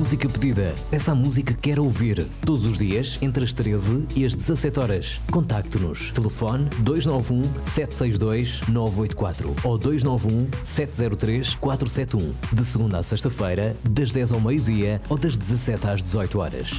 música pedida. Essa música que quer ouvir. Todos os dias, entre as 13 e as 17 horas. Contacte-nos. Telefone 291 762 984 ou 291 703 471. De segunda a sexta-feira, das 10 ao meio-dia ou das 17 às 18 horas.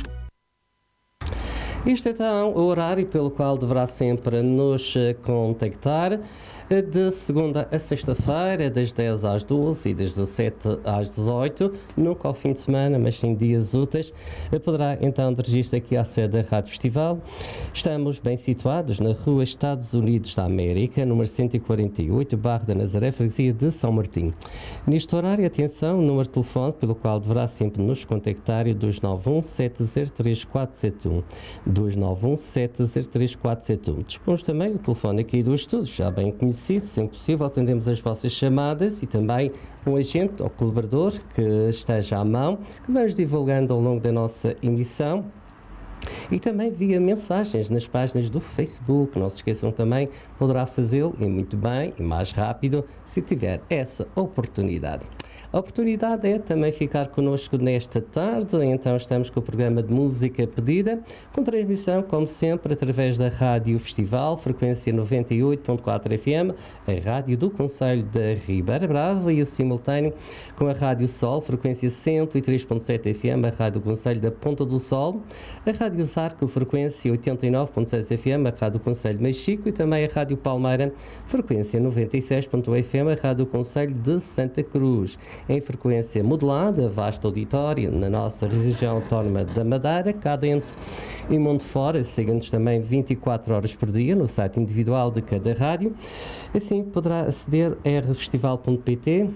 Este é então o horário pelo qual deverá sempre nos contactar, de segunda a sexta-feira, das 10 às 12 e das 17 às 18, nunca ao fim de semana, mas sim dias úteis. Poderá então dirigir-se aqui à sede da Rádio Festival. Estamos bem situados na Rua Estados Unidos da América, número 148, Barra da Nazaré, freguesia de São Martinho. Neste horário, atenção, o número de telefone pelo qual deverá sempre nos contactar é 291 703 471. 291 703 471. Dispomos também o telefone aqui do estúdio, já bem conhecido, sempre possível atendemos as vossas chamadas e também um agente ou colaborador que esteja à mão, que vamos divulgando ao longo da nossa emissão. E também via mensagens nas páginas do Facebook. Não se esqueçam também, poderá fazê-lo e muito bem e mais rápido se tiver essa oportunidade. A oportunidade é também ficar connosco nesta tarde, então estamos com o programa de música pedida, com transmissão, como sempre, através da Rádio Festival, frequência 98.4 FM, a rádio do Concelho da Ribeira Brava, e o simultâneo com a Rádio Sol, frequência 103.7 FM, a rádio do Concelho da Ponta do Sol, a Rádio Zarco, frequência 89.6 FM, a rádio do Concelho de Mexico, e também a Rádio Palmeira, frequência 96.1 FM, a rádio do Concelho de Santa Cruz. Em frequência modulada, vasto auditório na nossa região autónoma da Madeira, cá dentro e mundo fora. Siga-nos também 24 horas por dia no site individual de cada rádio. Assim poderá aceder a rfestival.pt,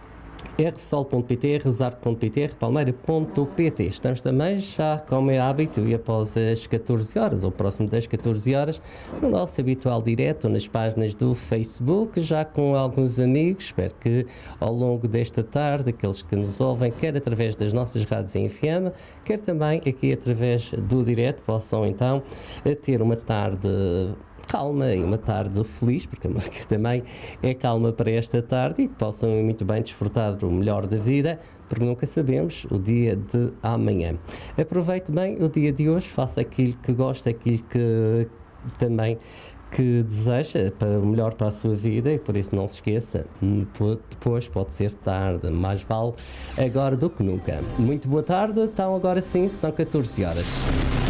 rsol.pt, rezar.pt, rpalmeira.pt. Estamos também já, como é hábito, e após as 14 horas, ou próximo das 14 horas, no nosso habitual direto nas páginas do Facebook, já com alguns amigos. Espero que ao longo desta tarde, aqueles que nos ouvem, quer através das nossas rádios em FM, quer também aqui através do direto, possam então ter uma tarde calma e uma tarde feliz, porque a música também é calma para esta tarde, e que possam muito bem desfrutar do melhor da vida, porque nunca sabemos o dia de amanhã. Aproveite bem o dia de hoje, faça aquilo que gosta, aquilo que também que deseja para o melhor para a sua vida, e por isso não se esqueça, depois pode ser tarde, mais vale agora do que nunca. Muito boa tarde, então agora sim, são 14 horas.